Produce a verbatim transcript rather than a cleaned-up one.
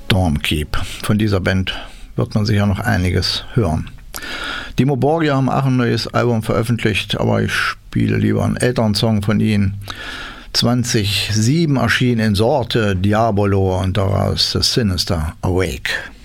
Stormkeep. Von dieser Band wird man sicher noch einiges hören. Dimmu Borgir haben auch ein neues Album veröffentlicht, aber ich spiele lieber einen älteren Song von ihnen. zwanzig sieben erschien in Sorte Diabolo und daraus The Sinister Awake.